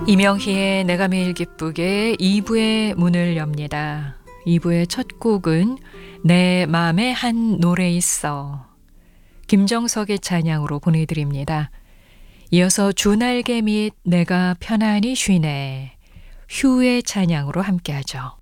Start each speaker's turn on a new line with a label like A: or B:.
A: 이명희의 내가 매일 기쁘게 2부의 문을 엽니다. 2부의 첫 곡은 내 마음에 한 노래 있어. 김정석의 찬양으로 보내드립니다. 이어서 주날개 및 내가 편안히 쉬네. 휴의 찬양으로 함께하죠.